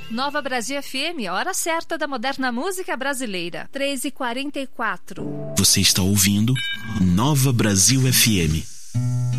Nova Brasil FM, hora certa da moderna música brasileira, 13h44. Você está ouvindo Nova Brasil FM.